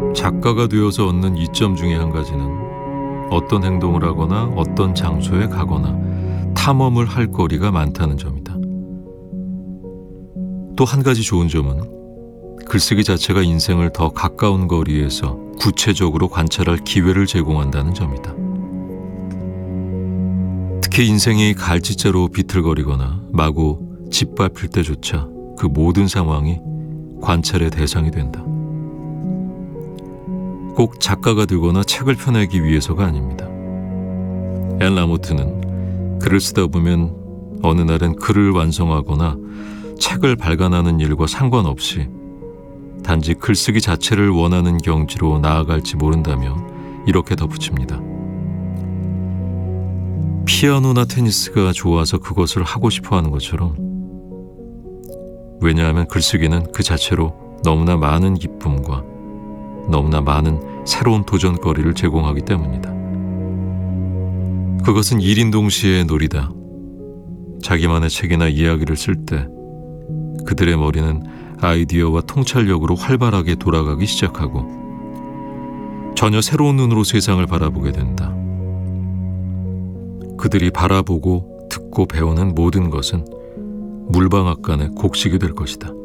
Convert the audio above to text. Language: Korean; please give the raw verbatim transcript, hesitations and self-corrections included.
작가가 되어서 얻는 이점 중에 한 가지는 어떤 행동을 하거나 어떤 장소에 가거나 탐험을 할 거리가 많다는 점이다. 또 한 가지 좋은 점은 글쓰기 자체가 인생을 더 가까운 거리에서 구체적으로 관찰할 기회를 제공한다는 점이다. 특히 인생이 갈짓자로 비틀거리거나 마구 짓밟힐 때조차 그 모든 상황이 관찰의 대상이 된다. 꼭 작가가 되거나 책을 펴내기 위해서가 아닙니다. 앨 라모트는 글을 쓰다 보면 어느 날은 글을 완성하거나 책을 발간하는 일과 상관없이 단지 글쓰기 자체를 원하는 경지로 나아갈지 모른다며 이렇게 덧붙입니다. 피아노나 테니스가 좋아서 그것을 하고 싶어 하는 것처럼, 왜냐하면 글쓰기는 그 자체로 너무나 많은 기쁨과 너무나 많은 새로운 도전거리를 제공하기 때문이다. 그것은 일인 동시의 놀이다. 자기만의 책이나 이야기를 쓸 때 그들의 머리는 아이디어와 통찰력으로 활발하게 돌아가기 시작하고 전혀 새로운 눈으로 세상을 바라보게 된다. 그들이 바라보고 듣고 배우는 모든 것은 물방앗간의 곡식이 될 것이다.